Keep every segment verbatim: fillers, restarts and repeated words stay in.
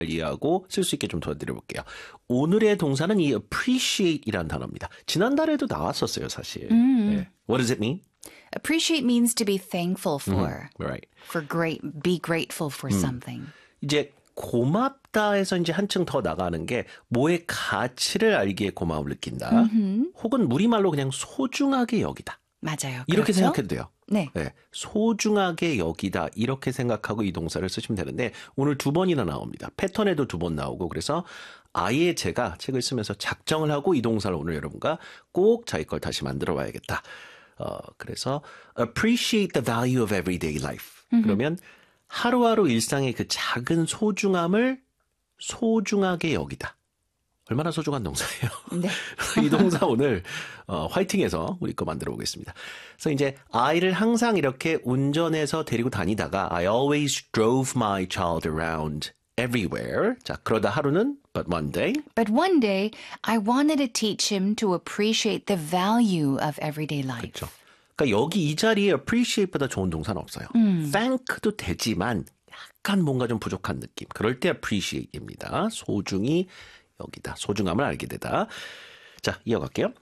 이해하고 쓸 수 있게 좀 도와드려볼게요. 오늘의 동사는 이 appreciate이라는 단어입니다. 지난달에도 나왔었어요, 사실. 음. 네. What does it mean? Appreciate means to be thankful for. Mm, right. For great, be grateful for 음. something. 이제 고맙다에서 이제 한층 더 나가는 게 뭐의 가치를 알기에 고마움을 느낀다. 음흠. 혹은 우리말로 그냥 소중하게 여기다. 맞아요. 이렇게 그렇죠? 생각해도 돼요. 네. 네. 소중하게 여기다 이렇게 생각하고 이 동사를 쓰시면 되는데 오늘 두 번이나 나옵니다. 패턴에도 두 번 나오고 그래서 아예 제가 책을 쓰면서 작정을 하고 이 동사를 오늘 여러분과 꼭 자기 걸 다시 만들어 봐야겠다. 어, 그래서 appreciate the value of everyday life. 음흠. 그러면 하루하루 일상의 그 작은 소중함을 소중하게 여기다. 얼마나 소중한 동사예요. 네. 이 동사 오늘 어, 화이팅해서 우리 거 만들어 보겠습니다. 그래서 이제 아이를 항상 이렇게 운전해서 데리고 다니다가 I always drove my child around everywhere. 자, 그러다 하루는 but one day. But one day I wanted to teach him to appreciate the value of everyday life. 그렇죠. 그러니까 여기 이 자리에 appreciate보다 좋은 동사는 없어요. 음. thank도 되지만 약간 뭔가 좀 부족한 느낌. 그럴 때 appreciate입니다. 소중히 여기다. 소중함을 알게 되다. 자, 이어갈게요.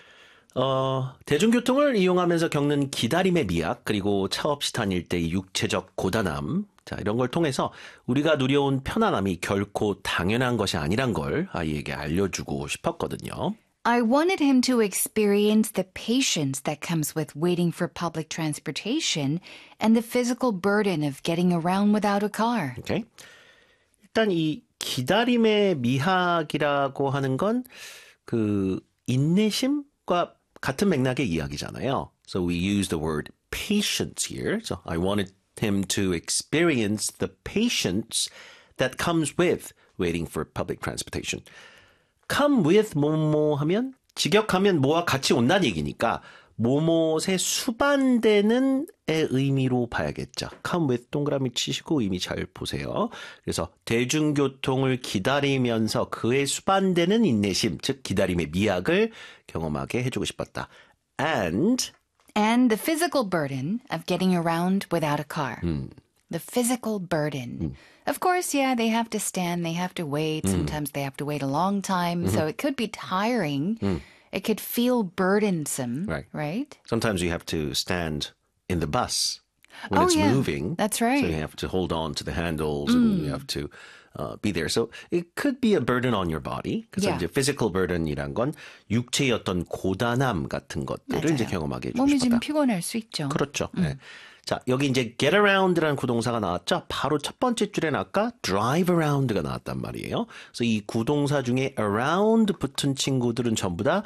어, 대중교통을 이용하면서 겪는 기다림의 미학, 그리고 차 없이 다닐 때의 육체적 고단함, 자, 이런 걸 통해서 우리가 누려온 편안함이 결코 당연한 것이 아니란 걸 아이에게 알려주고 싶었거든요. I wanted him to experience the patience that comes with waiting for public transportation and the physical burden of getting around without a car. 오케이. 일단 이 기다림의 미학이라고 하는 건 그 인내심과 같은 맥락의 이야기잖아요. So we use the word patience here. So I wanted him to experience the patience that comes with waiting for public transportation. come with 뭐뭐 하면 직역하면 뭐와 같이 온다는 얘기니까 뭐뭐의 수반되는 의 의미로 봐야겠죠. come with 동그라미 치시고 의미 잘 보세요. 그래서 대중교통을 기다리면서 그의 수반되는 인내심, 즉 기다림의 미학을 경험하게 해주고 싶었다. And And the physical burden of getting around without a car. 음. The physical burden. 음. Of course, yeah, they have to stand, they have to wait. 음. Sometimes they have to wait a long time. Mm-hmm. So it could be tiring. 음. It could feel burdensome, Right. right? Sometimes you have to stand in the bus when Oh, it's yeah. moving. That's right. So you have to hold on to the handles and you have to uh, be there. So it could be a burden on your body. 그래서 Yeah. 이제 physical burden이란 건 육체의 어떤 고단함 같은 것들을 맞아요. 이제 경험하게 해주고 몸이 좀 싶었다. 피곤할 수 있죠. 그렇죠. 네. 자, 여기 이제 get around라는 구동사가 나왔죠. 바로 첫 번째 줄에는 아까 drive around가 나왔단 말이에요. 그래서 이 구동사 중에 around 붙은 친구들은 전부 다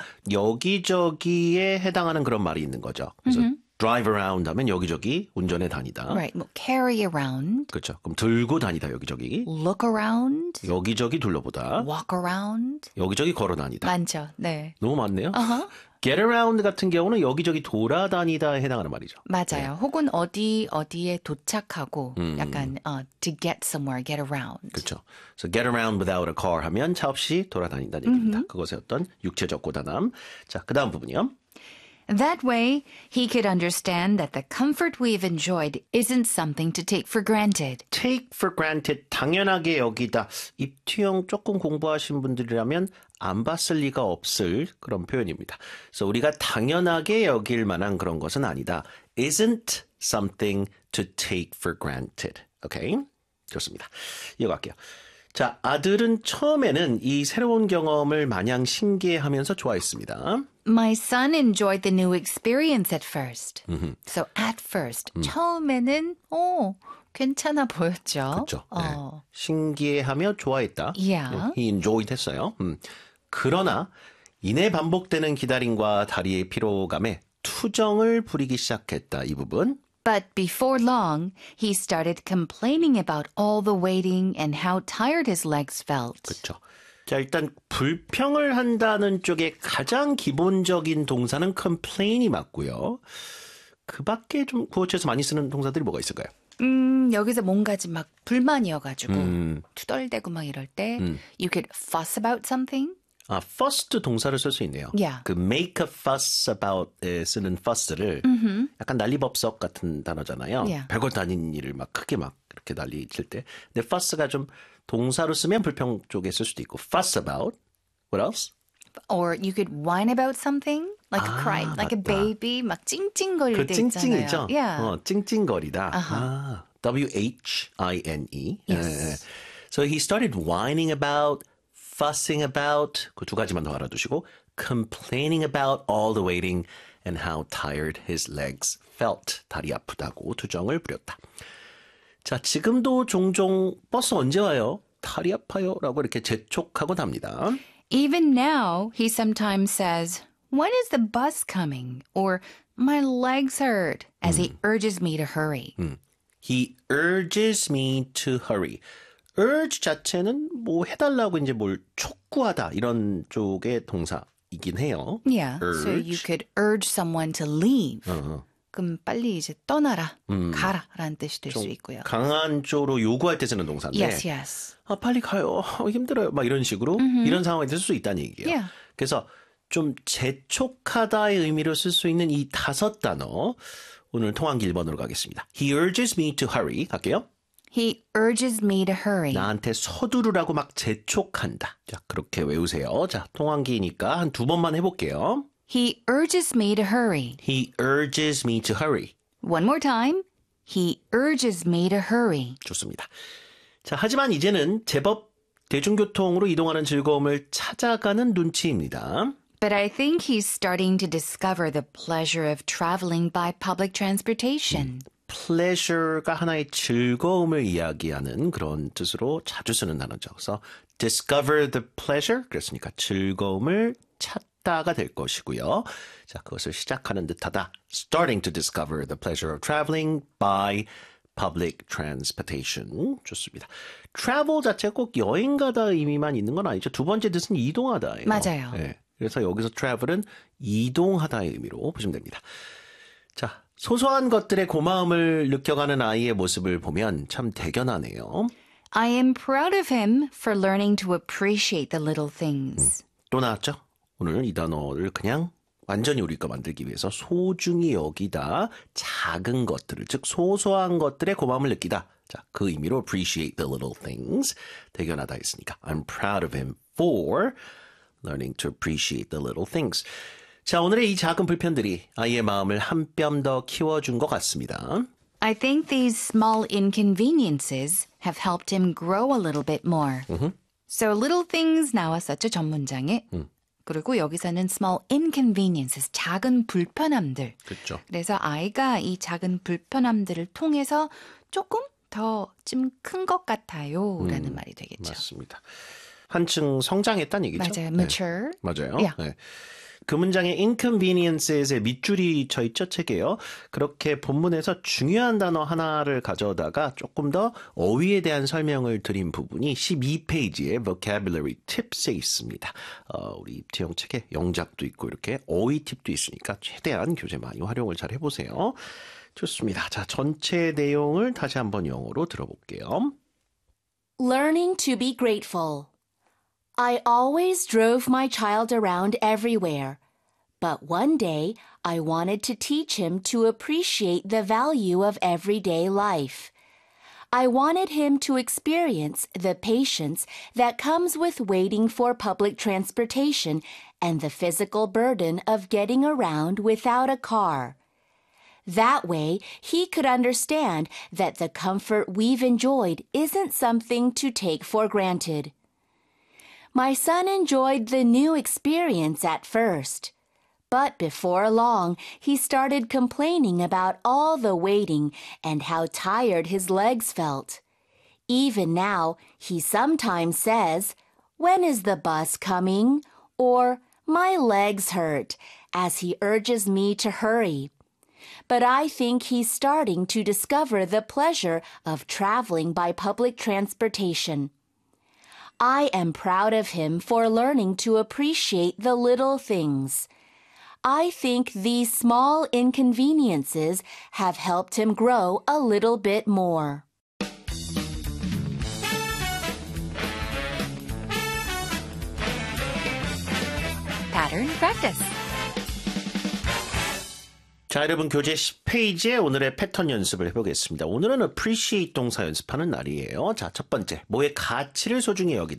여기저기에 해당하는 그런 말이 있는 거죠. 그래서 mm-hmm. drive around 하면 여기저기 운전해 다니다. Right. 뭐 carry around. 그렇죠. 그럼 들고 다니다 여기저기. Look around. 여기저기 둘러보다. Walk around. 여기저기 걸어 다니다. 많죠. 네. 너무 많네요. Uh-huh. get around 같은 경우는 여기저기 돌아다니다에 해당하는 말이죠. 맞아요. 네. 혹은 어디 어디에 도착하고 음. 약간 uh, to get somewhere, get around. 그렇죠. So get around without a car 하면 차 없이 돌아다닌다는 얘기입니다. 음흠. 그것의 어떤 육체적 고단함. 자, 그 다음 부분이요. That way, he could understand that the comfort we've enjoyed isn't something to take for granted. take for granted, 당연하게 여기다. 입투형 조금 공부하신 분들이라면 안 봤을 리가 없을 그런 표현입니다. 그래서 우리가 당연하게 여길 만한 그런 것은 아니다. isn't something to take for granted. 오케이? 좋습니다. 이어갈게요. 자, 아들은 처음에는 이 새로운 경험을 마냥 신기해하면서 좋아했습니다. My son enjoyed the new experience at first. 음흠. So at first, 음. 처음에는 오, 괜찮아 보였죠. 그렇죠. 어. 네. 신기해하며 좋아했다. Yeah. He enjoyed 했어요. 음. 그러나 이내 반복되는 기다림과 다리의 피로감에 투정을 부리기 시작했다. 이 부분. But before long, he started complaining about all the waiting and how tired his legs felt. 그렇죠. 자, 일단 불평을 한다는 쪽에 가장 기본적인 동사는 complain이 맞고요. 그 밖에 좀 구어체에서 많이 쓰는 동사들이 뭐가 있을까요? 음, 여기서 뭔가 좀 막 불만이어가지고 음. 투덜대고 막 이럴 때 음. you could fuss about something. 아, fuss도 동사를 쓸 수 있네요. Yeah. 그 make a fuss about에 쓰는 fuss를 Mm-hmm. 약간 난리법석 같은 단어잖아요. Yeah. 별것 아닌 일을 막 크게 막 이렇게 이렇게 난리 칠 때. 근데 fuss가 좀 동사로 쓰면 불평 쪽에 쓸 수도 있고 fuss about. What else? Or you could whine about something, like 아, cry, like a 맞다. baby, 막 찡찡거릴 그 때 있잖아요. 찡찡이죠? Yeah. 어, 찡찡거리다. Uh-huh. 아, W H I N E. Yes. 예. So he started whining about, fussing about, 그 두 가지만 더 알아두시고, complaining about all the waiting and how tired his legs felt. 다리 아프다고 투정을 부렸다. 자, 지금도 종종 버스 언제 와요? 다리 아파요. 라고 이렇게 재촉하곤 합니다. Even now, he sometimes says, when is the bus coming? Or my legs hurt, as he urges me to hurry. He urges me to hurry. urge 자체는 뭐 해달라고 이제 뭘 촉구하다 이런 쪽의 동사이긴 해요. Yeah, so you urge. could urge someone to leave. 어허. 그럼 빨리 이제 떠나라, 가라 라는 뜻이 될 수 좀 있고요. 강한 쪽으로 요구할 때 쓰는 동사인데 Yes, yes. 아 빨리 가요. 어, 힘들어요. 막 이런 식으로 이런 상황에 쓸 수 있다는 얘기예요. Yeah. 그래서 좀 재촉하다의 의미로 쓸 수 있는 이 다섯 단어 오늘 통한기 일 번으로 가겠습니다. He urges me to hurry. 갈게요. He urges me to hurry. 나한테 서두르라고 막 재촉한다. 자, 그렇게 외우세요. 자, 통한기니까 한 두 번만 해볼게요. He urges me to hurry. He urges me to hurry. One more time. He urges me to hurry. 좋습니다. 자, 하지만 이제는 제법 대중교통으로 이동하는 즐거움을 찾아가는 눈치입니다. But I think he's starting to discover the pleasure of traveling by public transportation. pleasure가 하나의 즐거움을 이야기하는 그런 뜻으로 자주 쓰는 단어죠. 그래서 discover the pleasure 그랬으니까 즐거움을 찾다가 될 것이고요. 자, 그것을 시작하는 듯하다. Starting to discover the pleasure of traveling by public transportation. 좋습니다. travel 자체가 꼭 여행 가다 의미만 있는 건 아니죠. 두 번째 뜻은 이동하다예요. 맞아요. 네, 그래서 여기서 travel은 이동하다의 의미로 보시면 됩니다. 자, 소소한 것들의 고마움을 느껴가는 아이의 모습을 보면 참 대견하네요. I am proud of him for learning to appreciate the little things. 또 나왔죠? 오늘 이 단어를 그냥 완전히 우리 거 만들기 위해서 소중히 여기다 작은 것들을, 즉 소소한 것들의 고마움을 느끼다. 자, 그 의미로 appreciate the little things. 대견하다 했으니까 I'm proud of him for learning to appreciate the little things. 자, 오늘의 이 작은 불편들이 아이의 마음을 한 뼘 더 키워준 것 같습니다. I think these small inconveniences have helped him grow a little bit more. Mm-hmm. So little things 나왔었죠, 전 문장에. 음. 그리고 여기서는 small inconveniences, 작은 불편함들. 그렇죠. 그래서 아이가 이 작은 불편함들을 통해서 조금 더 좀 큰 것 같아요 라는 말이 되겠죠. 맞습니다. 한층 성장했다는 얘기죠. 맞아요. mature. 네. 맞아요. Yeah. 네. 그 문장에 inconvenience에 밑줄이 쳐 있죠, 책에요. 그렇게 본문에서 중요한 단어 하나를 가져다가 조금 더 어휘에 대한 설명을 드린 부분이 십이 페이지의 vocabulary tips에 있습니다. 어, 우리 입태형 책에 영작도 있고 이렇게 어휘 팁도 있으니까 최대한 교재 많이 활용을 잘 해보세요. 좋습니다. 자, 전체 내용을 다시 한번 영어로 들어볼게요. Learning to be grateful. I always drove my child around everywhere, but one day I wanted to teach him to appreciate the value of everyday life. I wanted him to experience the patience that comes with waiting for public transportation and the physical burden of getting around without a car. That way, he could understand that the comfort we've enjoyed isn't something to take for granted. My son enjoyed the new experience at first, but before long, he started complaining about all the waiting and how tired his legs felt. Even now, he sometimes says, "When is the bus coming?" or "My legs hurt," as he urges me to hurry. But I think he's starting to discover the pleasure of traveling by public transportation. I am proud of him for learning to appreciate the little things. I think these small inconveniences have helped him grow a little bit more. Pattern practice. 자, 여러분 교재 십 페이지에 오늘의 패턴 연습을 해보겠습니다. 오늘은 appreciate 동사 연습하는 날이에요. 자, 첫 번째, 뭐의 가치를 소중히 여기다.